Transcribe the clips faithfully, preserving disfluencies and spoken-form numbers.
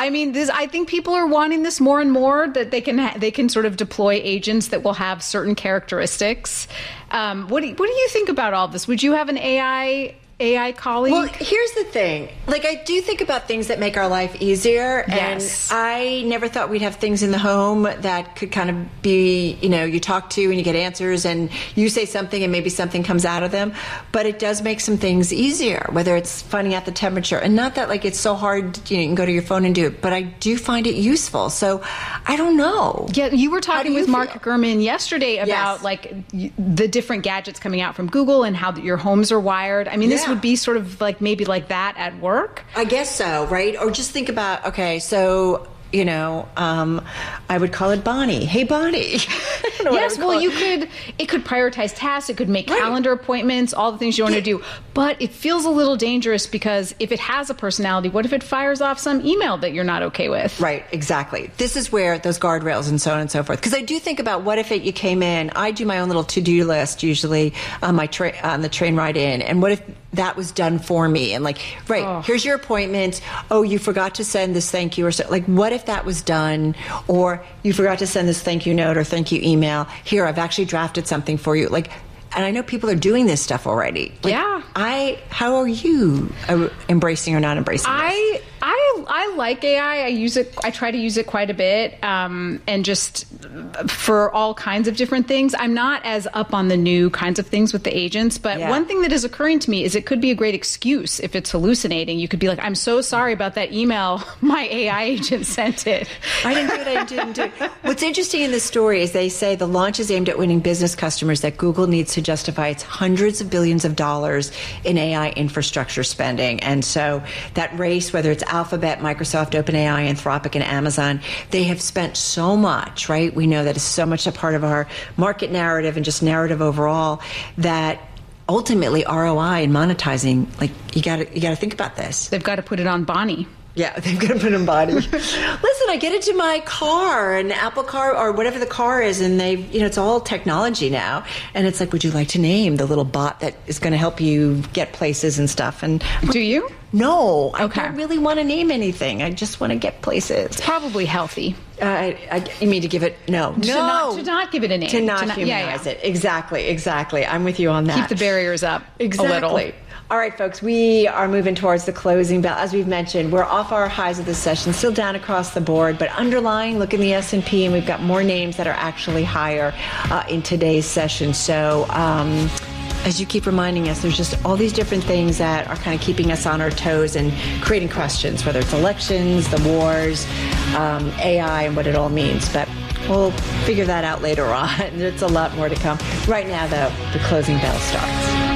I mean, this, I think people are wanting this more and more, that they can ha- they can sort of deploy agents that will have certain characteristics. Um, what do you, what do you think about all this? Would you have an A I A I colleague? Well, here's the thing. Like, I do think about things that make our life easier. Yes. And I never thought we'd have things in the home that could kind of be, you know, you talk to and you get answers and you say something and maybe something comes out of them. But it does make some things easier, whether it's finding out the temperature. And not that, like, it's so hard, you know, you can go to your phone and do it. But I do find it useful. So I don't know. Yeah, you were talking you with Mark feel? Gurman yesterday about, Yes. like, y- the different gadgets coming out from Google and how your homes are wired. I mean, this Yeah. would be sort of like maybe like that at work. I guess so, right? Or just think about, okay, so, you know, um, I would call it Bonnie. Hey, Bonnie. I don't know what I Yes, would well, call you it. could, it could prioritize tasks, it could make Right. calendar appointments, all the things you want Yeah. to do. But it feels a little dangerous because if it has a personality, what if it fires off some email that you're not okay with? Right, exactly. This is where those guardrails and so on and so forth. Because I do think about what if it, you came in, I do my own little to-do list usually on my tra- on the train ride in, and what if that was done for me? And like, right, Oh. here's your appointment. Oh, you forgot to send this thank you or so. Like, what if that was done? Or you forgot to send this thank you note or thank you email. Here, I've actually drafted something for you. Like, and I know people are doing this stuff already. Like, Yeah. I, how are you uh, embracing or not embracing this? I I I like A I. I use it. I try to use it quite a bit, um, and just for all kinds of different things. I'm not as up on the new kinds of things with the agents, but Yeah. one thing that is occurring to me is it could be a great excuse if it's hallucinating. You could be like, "I'm so sorry about that email. My A I agent sent it." I didn't do it. I didn't do it. What's interesting in this story is they say the launch is aimed at winning business customers that Google needs to justify its hundreds of billions of dollars in A I infrastructure spending. And so that race, whether it's Alphabet, Microsoft, OpenAI, Anthropic, and Amazon, they have spent so much, right? We know that is so much a part of our market narrative and just narrative overall that ultimately R O I and monetizing, like, you got to you got to think about this. They've got to put it on Bonnie. Yeah, they've got to put in body. Listen, I get into my car, an Apple car or whatever the car is, and they, you know, it's all technology now. And it's like, would you like to name the little bot that is going to help you get places and stuff? And Do you? no, Okay. I don't really want to name anything. I just want to get places. Probably healthy. Uh, I, I, you mean to give it? No, To no, not, to not give it a name. to not To not- yeah, humanize yeah. it. Exactly, exactly. I'm with you on that. Keep the barriers up Exactly. a little. All right, folks, we are moving towards the closing bell. As we've mentioned, we're off our highs of this session, still down across the board, but underlying, look in the S and P, and we've got more names that are actually higher uh, in today's session. So, um, as you keep reminding us, there's just all these different things that are kind of keeping us on our toes and creating questions, whether it's elections, the wars, um, A I, and what it all means. But we'll figure that out later on. There's a lot more to come. Right now, though, the closing bell starts.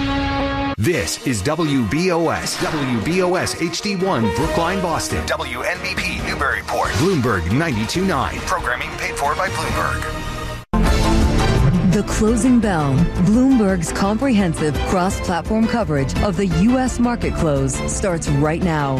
This is W B O S, W B O S H D one, Brookline, Boston. W N B P, Newburyport. Bloomberg ninety-two point nine. Programming paid for by Bloomberg. The Closing Bell, Bloomberg's comprehensive cross-platform coverage of the U S market close starts right now.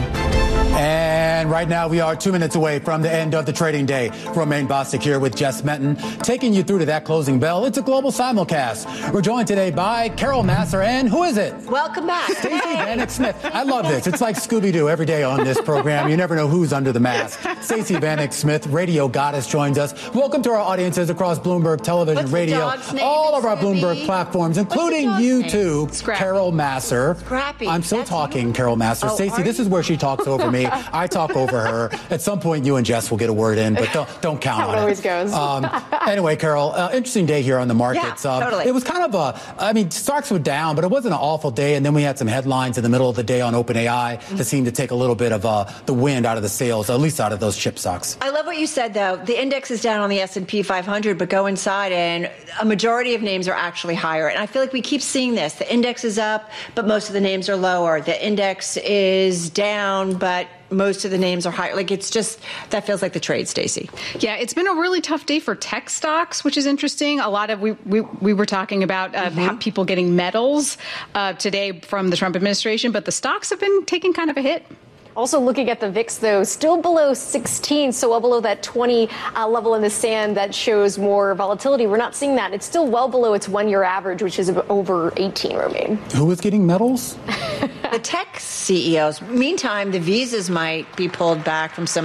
And right now we are two minutes away from the end of the trading day. Romaine Bostic here with Jess Menton, taking you through to that closing bell. It's a global simulcast. We're joined today by Carol Massar and who is it? Welcome back. Stacey Vanek Smith. I love this. It's like Scooby-Doo every day on this program. You never know who's under the mask. Stacey Vanek Smith, radio goddess, joins us. Welcome to our audiences across Bloomberg Television, What's the radio, dog's name? all of our Scooby? Bloomberg platforms, including dog's YouTube. name? Scrappy. Carol Massar. Scrappy. I'm still That's talking, you? Carol Massar. Oh, Stacey, are this you? is where she talks over me. I talk over her. At some point, you and Jess will get a word in, but don't don't count How on it it. always goes. Um, anyway, Carol, uh, interesting day here on the markets. Yeah, Uh, totally. It was kind of a, I mean, stocks were down, but it wasn't an awful day. And then we had some headlines in the middle of the day on OpenAI Mm-hmm. that seemed to take a little bit of uh, the wind out of the sails, at least out of those chip stocks. I love what you said, though. The index is down on the S and P five hundred, but go inside and a majority of names are actually higher. And I feel like we keep seeing this. The index is up, but most of the names are lower. The index is down, but most of the names are higher. Like, it's just, that feels like the trade, Stacey. Yeah, it's been a really tough day for tech stocks, which is interesting. A lot of, we we, we were talking about uh, Mm-hmm. people getting medals uh, today from the Trump administration, but the stocks have been taking kind of a hit. Also looking at the V I X, though, still below sixteen, so well below that twenty uh, level in the sand that shows more volatility. We're not seeing that. It's still well below its one-year average, which is over eighteen, Romaine. Who was getting medals? The tech C E Os. Meantime, the visas might be pulled back from some of the tech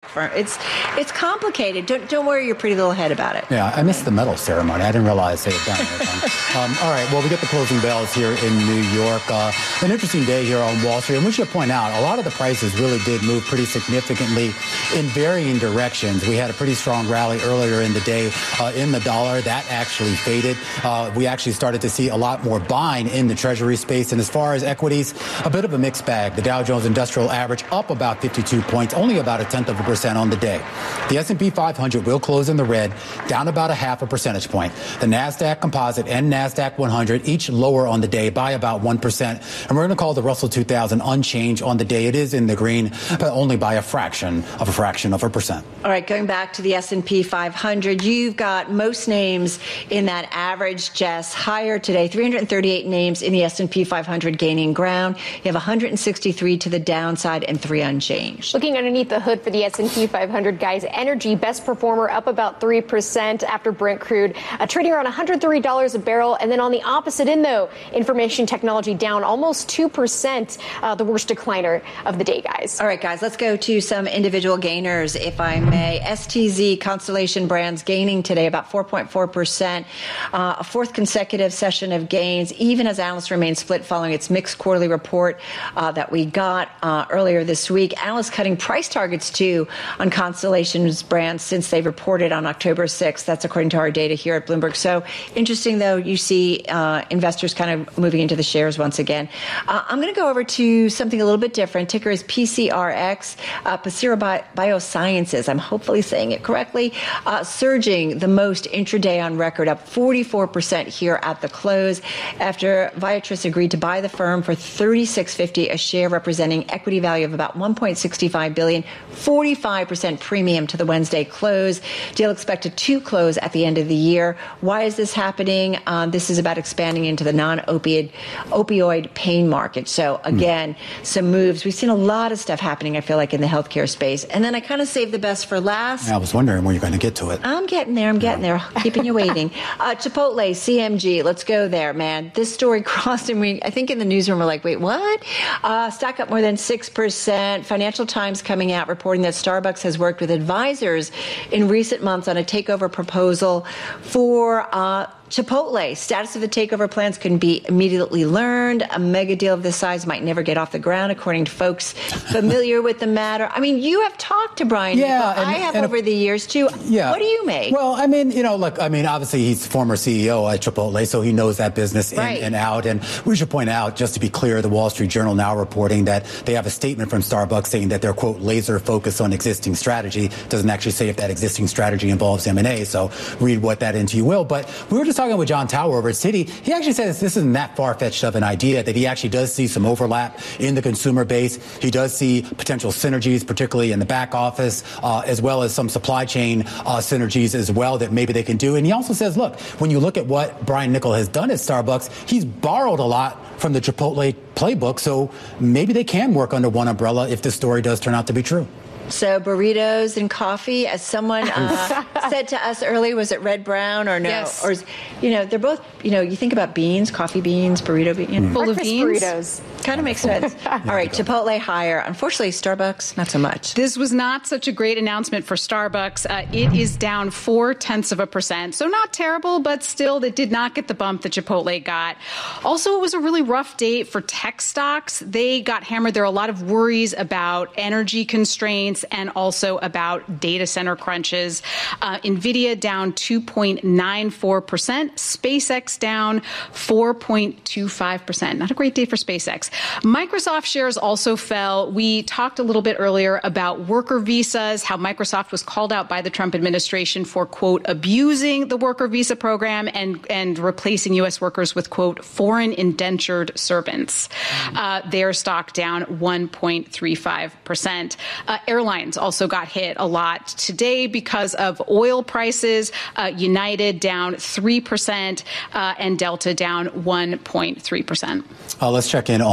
firm. It's it's complicated. Don't don't worry your pretty little head about it. Yeah, I missed the medal ceremony. I didn't realize they had done it. um, all right, well, we get the closing bells here in New York. Uh, an interesting day here on Wall Street. And we should point out, a lot of the prices really did move pretty significantly in varying directions. We had a pretty strong rally earlier in the day uh, in the dollar. That actually faded. Uh, we actually started to see a lot more buying in the Treasury space. And as far as equities, a bit of a mixed bag. The Dow Jones Industrial Average up about fifty-two points, only about a tenth of a percent on the day. The S and P five hundred will close in the red, down about a half a percentage point. The NASDAQ Composite and NASDAQ one hundred each lower on the day by about one percent. And we're going to call the Russell two thousand unchanged on the day. It is in the green, but only by a fraction of a fraction of a percent. All right, going back to the S and P five hundred, you've got most names in that average, Jess, higher today. three hundred thirty-eight names in the S and P five hundred gaining ground. You have one hundred sixty-three to the downside and three unchanged. Looking underneath the hood for the S and P five hundred, guys, energy best performer up about three percent after Brent crude, uh, trading around one hundred thirty dollars a barrel. And then on the opposite end, though, information technology down almost two percent, uh, the worst decliner of the day, guys. All right, guys, let's go to some individual gainers, if I may. S T Z Constellation Brands gaining today about four point four percent, uh, a fourth consecutive session of gains, even as analysts remain split following its mixed quarterly report uh, that we got uh, earlier this week. Analysts cutting price targets, too, on Constellation's brands since they reported on October sixth. That's according to our data here at Bloomberg. So interesting, though, you see uh, investors kind of moving into the shares once again. Uh, I'm going to go over to something a little bit different. Ticker is P C R X, uh, Pacira Bi- Biosciences. I'm hopefully saying it correctly. Uh, surging the most intraday on record, up forty-four percent here at the close after Viatris agreed to buy the firm for thirty-six fifty a share, representing equity value of about one point six five billion dollars, forty-five percent premium to the Wednesday close. Deal expected to close at the end of the year. Why is this happening? Uh, this is about expanding into the non-opioid opioid pain market. So again, mm. some moves. We've seen a lot of stuff happening, I feel like, in the healthcare space. And then I kind of saved the best for last. I was wondering when you're going to get to it. I'm getting there. I'm getting there. Keeping you waiting. Uh, Chipotle, C M G. Let's go there, man. This story crossed, and we, I think in the newsroom, we're like, wait, what? Uh, stock up more than six percent. Financial Times coming out reporting that Starbucks has worked with advisors in recent months on a takeover proposal for uh, Chipotle. Status of the takeover plans can be immediately learned. A mega deal of this size might never get off the ground, according to folks familiar with the matter. I mean, you have talked to Brian. Yeah, and, I have and over if, the years, too. Yeah. What do you make? Well, I mean, you know, look, I mean, obviously he's former C E O at Chipotle, so he knows that business in right. and out. And we should point out, just to be clear, the Wall Street Journal now reporting that they have a statement from Starbucks saying that they're, quote, laser focused on existing strategy. Doesn't actually say if that existing strategy involves M and A, so read what that into you will. But we were just talking with John Tower over at Citi. He actually says this isn't that far-fetched of an idea, that he actually does see some overlap in the consumer base. He does see potential synergies, particularly in the back office, uh, as well as some supply chain uh, synergies as well that maybe they can do. And he also says, look, when you look at what Brian Niccol has done at Starbucks, he's borrowed a lot from the Chipotle playbook, so maybe they can work under one umbrella if this story does turn out to be true. So burritos and coffee, as someone uh, said to us earlier, was it red brown or no? Yes. Or, you know, they're both, you know, you think about beans, coffee beans, burrito beans. You know. Full of Breakfast beans. burritos. Kind of makes sense. All right, Chipotle higher. Unfortunately, Starbucks, not so much. This was not such a great announcement for Starbucks. Uh, it is down four tenths of a percent. So not terrible, but still, that did not get the bump that Chipotle got. Also, it was a really rough day for tech stocks. They got hammered. There are a lot of worries about energy constraints and also about data center crunches. Uh, NVIDIA down two point nine four percent. SpaceX down four point two five percent. Not a great day for SpaceX. Microsoft shares also fell. We talked a little bit earlier about worker visas, how Microsoft was called out by the Trump administration for, quote, abusing the worker visa program and, and replacing U S workers with, quote, foreign indentured servants. Uh, their stock down one point three five percent. Uh, airlines also got hit a lot today because of oil prices. Uh, United down three percent uh, and Delta down one point three percent. Uh, let's check in on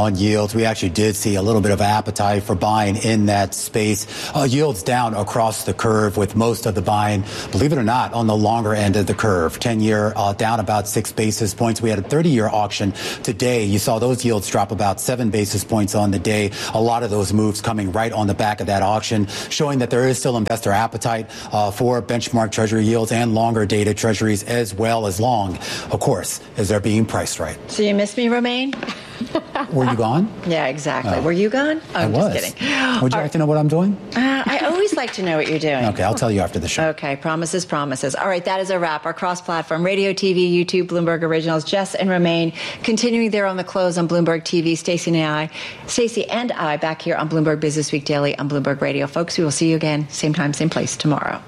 on yields. We actually did see a little bit of appetite for buying in that space. Uh, yields down across the curve with most of the buying, believe it or not, on the longer end of the curve. ten-year uh, down about six basis points. We had a thirty-year auction today. You saw those yields drop about seven basis points on the day. A lot of those moves coming right on the back of that auction, showing that there is still investor appetite uh, for benchmark treasury yields and longer dated treasuries as well as long, of course, as they're being priced right. So you missed me, Romaine? Were you gone? Yeah, exactly. Oh. Were you gone? Oh, I I'm was. just kidding. Would you Are, like to know what I'm doing? Uh, I always like to know what you're doing. Okay, I'll tell you after the show. Okay, promises, promises. All right, that is a wrap. Our cross-platform, radio, T V, YouTube, Bloomberg Originals, Jess and Romaine, continuing there on the close on Bloomberg T V. Stacey and I, Stacey and I, back here on Bloomberg Business Week Daily on Bloomberg Radio. Folks, we will see you again, same time, same place tomorrow.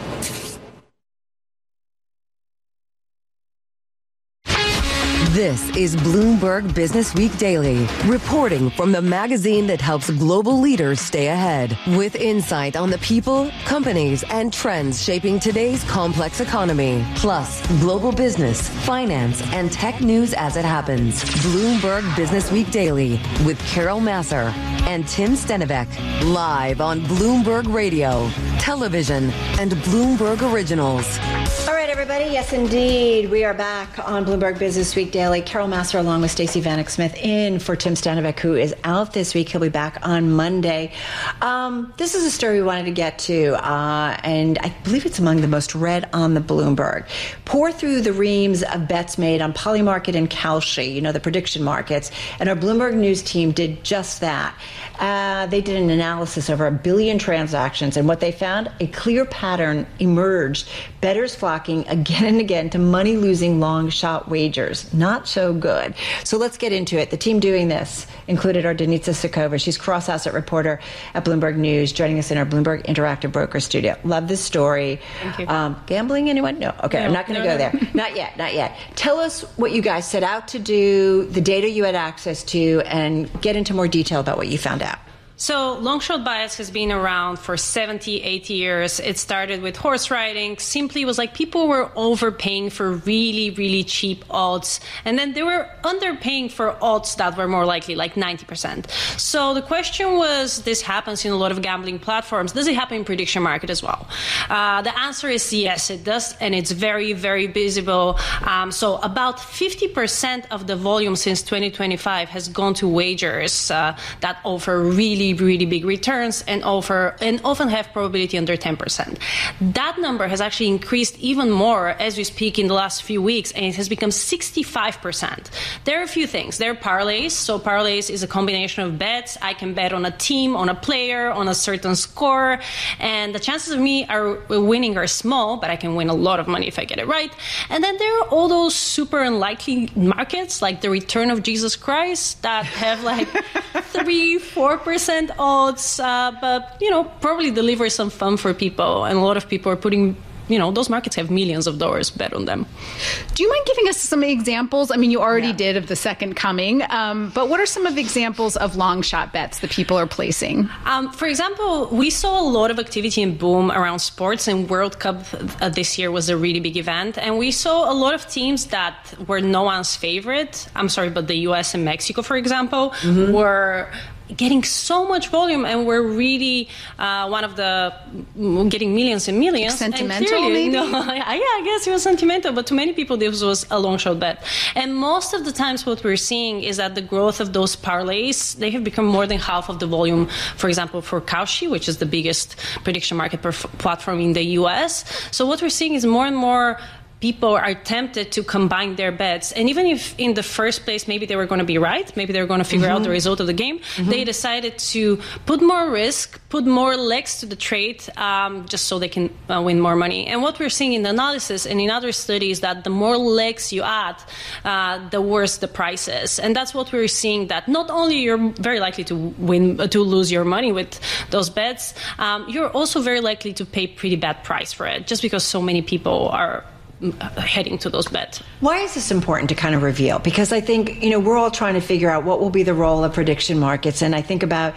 This is Bloomberg Business Week Daily, reporting from the magazine that helps global leaders stay ahead, with insight on the people, companies, and trends shaping today's complex economy, plus global business, finance, and tech news as it happens. Bloomberg Business Week Daily with Carol Massar and Tim Stenivek, live on Bloomberg Radio, television, and Bloomberg Originals. All right, everybody. Yes, indeed. We are back on Bloomberg Business Week Daily. Carol Massar along with Stacey Vanek Smith in for Tim Stenivek, who is out this week. He'll be back on Monday. Um, this is a story we wanted to get to, uh, and I believe it's among the most read on the Bloomberg. Pour through the reams of bets made on Polymarket and Kalshi, you know, the prediction markets, and our Bloomberg News team did just that. Uh, they did an analysis over a billion transactions, and what they found, a clear pattern emerged. Bettors flocking again and again to money-losing long-shot wagers. Not so good. So let's get into it. The team doing this included our Denitsa Sokova. She's cross-asset reporter at Bloomberg News, joining us in our Bloomberg Interactive Broker studio. Love this story. Thank you. Um, gambling, anyone? No. Okay, no, I'm not going to no, go no. there. Not yet, not yet. Tell us what you guys set out to do, the data you had access to, and get into more detail about what you found out. So long shot bias has been around for seventy, eighty years. It started with horse riding. Simply was like people were overpaying for really, really cheap odds. And then they were underpaying for odds that were more likely, like ninety percent. So the question was, this happens in a lot of gambling platforms. Does it happen in prediction market as well? Uh, the answer is yes, it does. And it's very, very visible. Um, so about fifty percent of the volume since twenty twenty-five has gone to wagers uh, that offer really really big returns and offer and often have probability under ten percent. That number has actually increased even more as we speak in the last few weeks, and it has become sixty-five percent. There are a few things. There are parlays. So parlays is a combination of bets. I can bet on a team, on a player, on a certain score, and the chances of me are winning are small, but I can win a lot of money if I get it right. And then there are all those super unlikely markets, like the return of Jesus Christ, that have like three, four percent odds, uh, but, you know, probably deliver some fun for people. And a lot of people are putting, you know, those markets have millions of dollars bet on them. Do you mind giving us some examples? I mean, you already Yeah. did of the second coming, um, but what are some of the examples of long shot bets that people are placing? Um, for example, we saw a lot of activity and boom around sports, and World Cup uh, this year was a really big event. And we saw a lot of teams that were no one's favorite. I'm sorry, but the U S and Mexico, for example, mm-hmm. were getting so much volume, and we're really uh, one of the getting millions and millions. Sentimental, and clearly, maybe? No, yeah, I guess it was sentimental, but to many people this was a long shot bet. And most of the times what we're seeing is that the growth of those parlays, they have become more than half of the volume, for example, for Kalshi, which is the biggest prediction market perf- platform in the U S. So what we're seeing is more and more people are tempted to combine their bets. And even if in the first place maybe they were going to be right, maybe they were going to figure mm-hmm. out the result of the game, mm-hmm. they decided to put more risk, put more legs to the trade, um, just so they can uh, win more money. And what we're seeing in the analysis and in other studies, that the more legs you add, uh, the worse the price is. And that's what we're seeing, that not only you're very likely to win, uh, to lose your money with those bets, um, you're also very likely to pay pretty bad price for it, just because so many people are heading to those bets. Why is this important to kind of reveal? Because I think, you know, we're all trying to figure out what will be the role of prediction markets. And I think about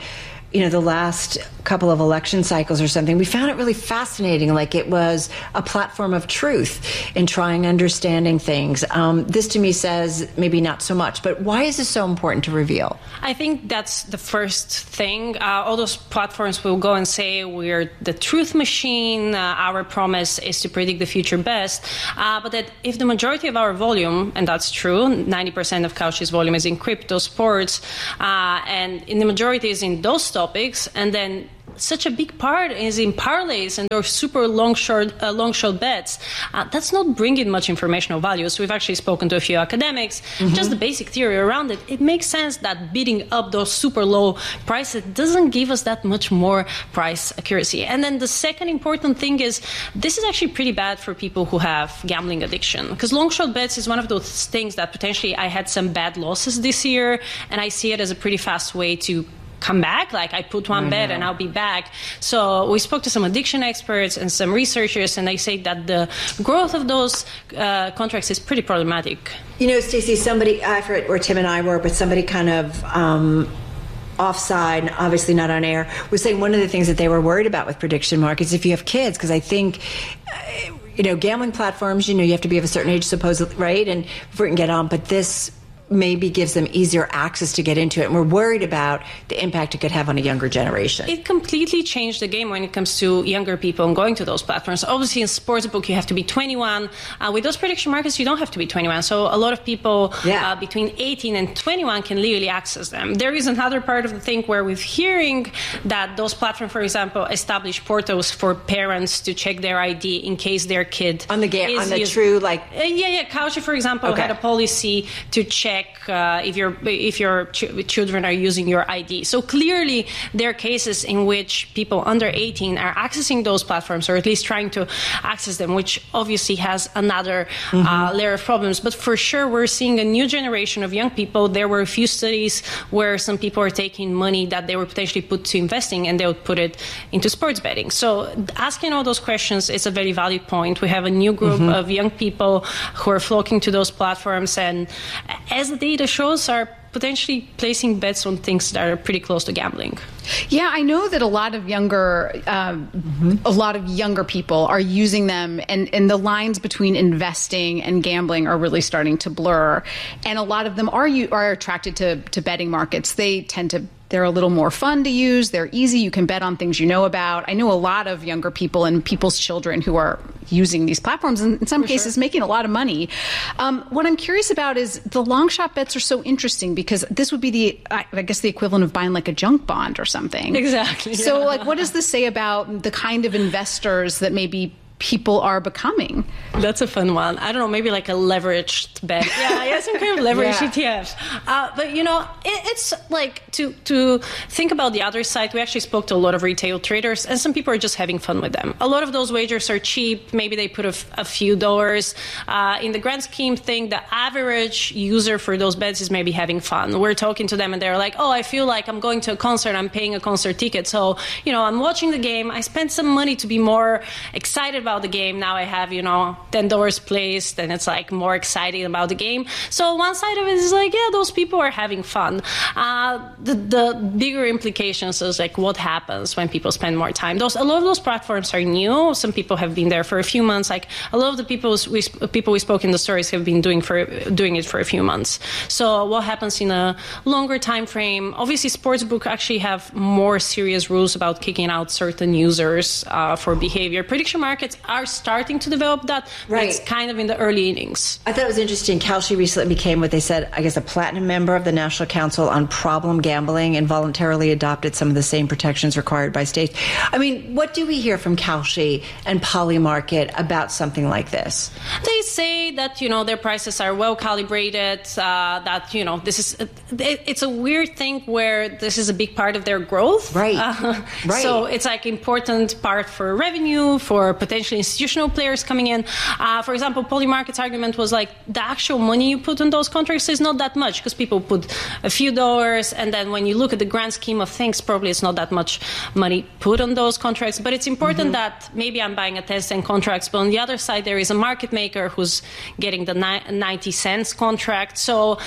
you know, the last couple of election cycles or something, we found it really fascinating, like it was a platform of truth in trying understanding things. Um, this to me says maybe not so much, but why is this so important to reveal? I think that's the first thing. Uh, all those platforms will go and say we're the truth machine, uh, our promise is to predict the future best, uh, but that if the majority of our volume, and that's true, ninety percent of Kalshi's volume is in crypto, sports, uh, and in the majority is in those topics, and then such a big part is in parlays and or super long short uh, long short bets. Uh, that's not bringing much informational value. So we've actually spoken to a few academics. Mm-hmm. Just the basic theory around it. It makes sense that bidding up those super low prices doesn't give us that much more price accuracy. And then the second important thing is this is actually pretty bad for people who have gambling addiction, because long short bets is one of those things that potentially I had some bad losses this year, and I see it as a pretty fast way to come back. Like I put one mm-hmm. bet and I'll be back. So we spoke to some addiction experts and some researchers, and they say that the growth of those uh, contracts is pretty problematic. You know, Stacey, somebody, I forget where Tim and I were, but somebody kind of um, offside, obviously not on air, was saying one of the things that they were worried about with prediction markets, if you have kids, because I think, uh, you know, gambling platforms, you know, you have to be of a certain age, supposedly, right? And before you can get on, but this maybe gives them easier access to get into it. And we're worried about the impact it could have on a younger generation. It completely changed the game when it comes to younger people and going to those platforms. Obviously, in sportsbook, you have to be twenty-one. Uh, with those prediction markets, you don't have to be twenty-one. So a lot of people yeah. uh, between eighteen and twenty-one can legally access them. There is another part of the thing where we're hearing that those platforms, for example, establish portals for parents to check their I D in case their kid on the game, is on the used. true, like... Uh, yeah, yeah. Kalshi, for example, okay. had a policy to check Uh, if your if your ch- children are using your I D. So clearly there are cases in which people under eighteen are accessing those platforms, or at least trying to access them, which obviously has another mm-hmm. uh, layer of problems. But for sure, we're seeing a new generation of young people. There were a few studies where some people are taking money that they were potentially put to investing, and they would put it into sports betting. So asking all those questions is a very valid point. We have a new group mm-hmm. of young people who are flocking to those platforms, and as the data shows, are potentially placing bets on things that are pretty close to gambling. Yeah, I know that a lot of younger, um, mm-hmm. a lot of younger people are using them, and, and the lines between investing and gambling are really starting to blur. And a lot of them are are attracted to to betting markets. They tend to. They're a little more fun to use. They're easy. You can bet on things you know about. I know a lot of younger people and people's children who are using these platforms, and in some For cases sure. making a lot of money. Um, what I'm curious about is the long shot bets are so interesting, because this would be the, I guess, the equivalent of buying like a junk bond or something. Exactly. So yeah. like, what does this say about the kind of investors that maybe people are becoming? That's a fun one. I don't know, maybe like a leveraged bet. Yeah, yeah, some kind of leveraged yeah. E T Fs. Uh, but, you know, it, it's like to to think about the other side. We actually spoke to a lot of retail traders, and some people are just having fun with them. A lot of those wagers are cheap. Maybe they put a, a few dollars. Uh, in the grand scheme thing, the average user for those bets is maybe having fun. We're talking to them, and they're like, oh, I feel like I'm going to a concert. I'm paying a concert ticket. So, you know, I'm watching the game. I spent some money to be more excited about the game. Now I have, you know, ten dollars placed, and it's like more exciting about the game. So one side of it is like, yeah, those people are having fun. Uh, the, the bigger implications is like what happens when people spend more time. Those a lot of those platforms are new. Some people have been there for a few months. Like a lot of the people we people we spoke in the stories have been doing for doing it for a few months. So what happens in a longer time frame? Obviously, sportsbook actually have more serious rules about kicking out certain users uh, for behavior. Prediction markets are starting to develop that, but right. it's kind of in the early innings. I thought it was interesting. Kalshi recently became what they said, I guess, a platinum member of the National Council on Problem Gambling, and voluntarily adopted some of the same protections required by states. I mean, what do we hear from Kalshi and Polymarket about something like this? They say that, you know, their prices are well calibrated, uh, that, you know, this is, it, it's a weird thing where this is a big part of their growth. Right. Uh, right. So it's like important part for revenue, for potentially institutional players coming in. Uh, for example, Polymarket's argument was like the actual money you put on those contracts is not that much, because people put a few dollars, and then when you look at the grand scheme of things, probably it's not that much money put on those contracts. But it's important mm-hmm. that maybe I'm buying a ten cent contract, but on the other side there is a market maker who's getting the ninety cents contract. So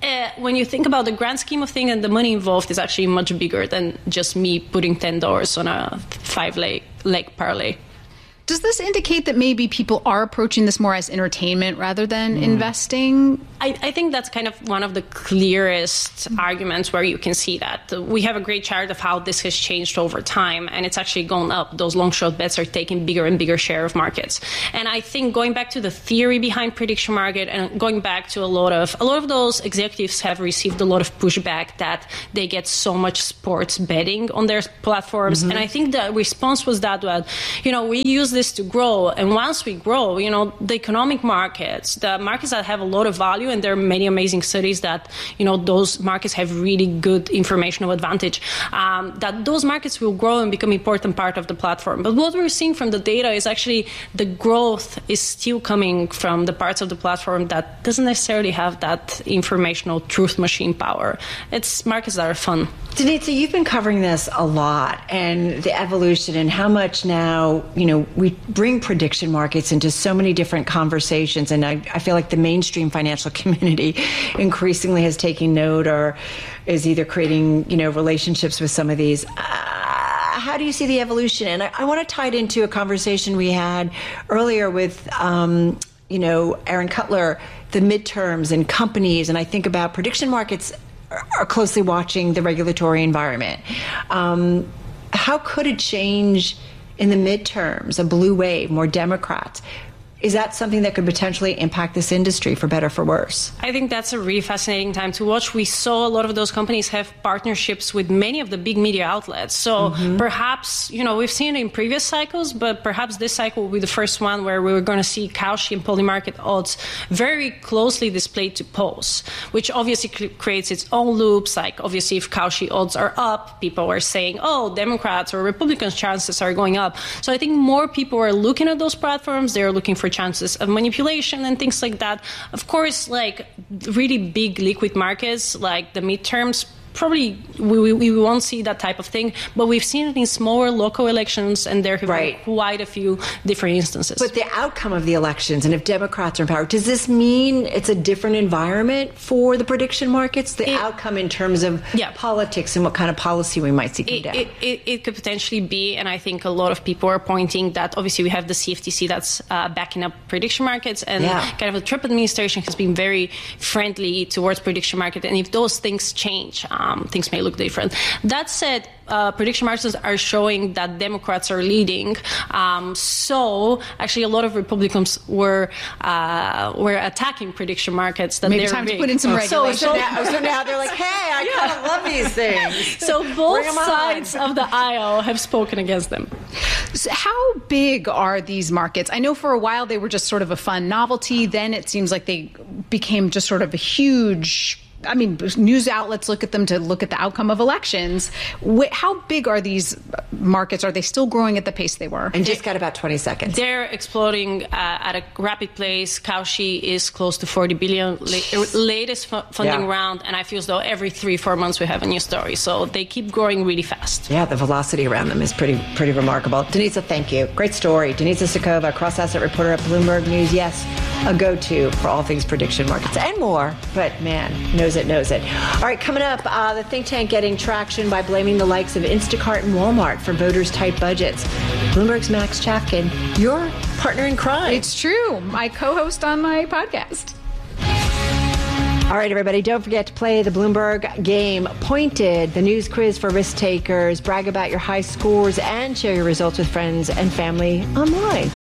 uh, when you think about the grand scheme of things, and the money involved is actually much bigger than just me putting ten dollars on a five leg, leg parlay. Does this indicate that maybe people are approaching this more as entertainment rather than mm. investing? I, I think that's kind of one of the clearest arguments where you can see that. We have a great chart of how this has changed over time, and it's actually gone up. Those long short bets are taking bigger and bigger share of markets. And I think going back to the theory behind prediction market, and going back to a lot of a lot of those executives have received a lot of pushback that they get so much sports betting on their platforms. Mm-hmm. And I think the response was that, well, you know, we use this to grow, and once we grow, you know, the economic markets, the markets that have a lot of value, and there are many amazing studies that, you know, those markets have really good informational advantage, um, that those markets will grow and become an important part of the platform. But what we're seeing from the data is actually the growth is still coming from the parts of the platform that doesn't necessarily have that informational truth machine power. It's markets that are fun. Denitza, you've been covering this a lot, and the evolution and how much now, you know, we bring prediction markets into so many different conversations. And I, I feel like the mainstream financial community increasingly has taken note or is either creating, you know, relationships with some of these. Uh, how do you see the evolution? And I, I want to tie it into a conversation we had earlier with, um, you know, Aaron Cutler, the midterms and companies. And I think about prediction markets are closely watching the regulatory environment. Um, how could it change in the midterms, a blue wave, more Democrats? Is that something that could potentially impact this industry for better, for worse? I think that's a really fascinating time to watch. We saw a lot of those companies have partnerships with many of the big media outlets. So mm-hmm. perhaps, you know, we've seen it in previous cycles, but perhaps this cycle will be the first one where we were going to see Kalshi and Polymarket odds very closely displayed to polls, which obviously creates its own loops. Like, obviously, if Kalshi odds are up, people are saying, oh, Democrats or Republicans' chances are going up. So I think more people are looking at those platforms. They're looking for chances of manipulation and things like that. Of course, like really big liquid markets like the midterms, probably we, we won't see that type of thing, but we've seen it in smaller local elections, and there have right. been quite a few different instances. But the outcome of the elections, and if Democrats are in power, does this mean it's a different environment for the prediction markets? The it, outcome in terms of yeah. politics and what kind of policy we might see come it, down? It, it, it could potentially be, and I think a lot of people are pointing that obviously we have the C F T C that's uh, backing up prediction markets, and yeah. kind of the Trump administration has been very friendly towards prediction market, and if those things change, um, Um, things may look different. That said, uh, prediction markets are showing that Democrats are leading. Um, so actually, a lot of Republicans were uh, were attacking prediction markets. That Maybe time big. to put in some regulations. So, so, now, so now they're like, hey, I yeah. kind of love these things. So both sides of the aisle have spoken against them. So how big are these markets? I know for a while they were just sort of a fun novelty. Then it seems like they became just sort of a huge, I mean, news outlets look at them to look at the outcome of elections. How big are these markets? Are they still growing at the pace they were? And just got about twenty seconds. They're exploding uh, at a rapid pace. Kalshi is close to forty billion la- latest fu- funding yeah. round, and I feel as though every three, four months we have a new story. So they keep growing really fast. Yeah, the velocity around them is pretty pretty remarkable. Denitza, thank you. Great story. Denitza Sokova, cross-asset reporter at Bloomberg News. Yes, a go-to for all things prediction markets and more. But man, knows it, knows it. All right, coming up, uh, the think tank getting traction by blaming the likes of Instacart and Walmart for voters' tight budgets. Bloomberg's Max Chapkin, your partner in crime. It's true. My co-host on my podcast. All right, everybody, don't forget to play the Bloomberg game Pointed, the news quiz for risk takers. Brag about your high scores and share your results with friends and family online.